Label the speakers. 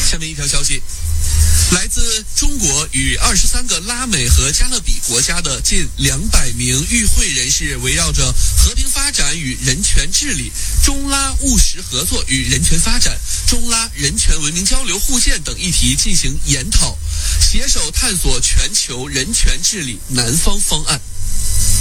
Speaker 1: 下面一条消息，来自中国与23个拉美和加勒比国家的近200名与会人士，围绕着和平发展与人权治理、中拉务实合作与人权发展、中拉人权文明交流互鉴等议题进行研讨，携手探索全球人权治理南方方案。